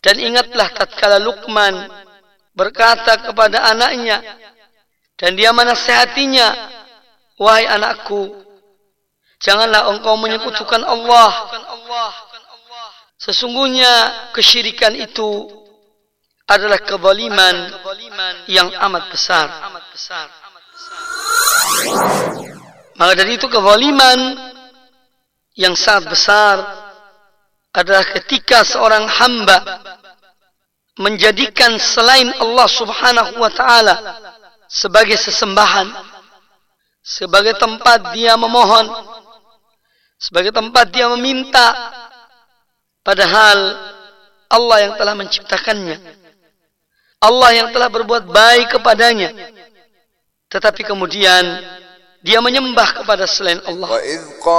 Dan ingatlah tatkala Luqman berkata kepada anaknya, dan dia menasihatinya, wahai anakku, janganlah engkau menyekutukan Allah. Sesungguhnya kesyirikan itu adalah kezaliman yang amat besar. Maka dari itu kezaliman yang sangat besar adalah ketika seorang hamba menjadikan selain Allah Subhanahu wa ta'ala sebagai sesembahan, sebagai tempat dia memohon, sebagai tempat dia meminta, padahal Allah yang telah menciptakannya, Allah yang telah berbuat baik kepadanya, tetapi kemudian dia menyembah kepada selain Allah.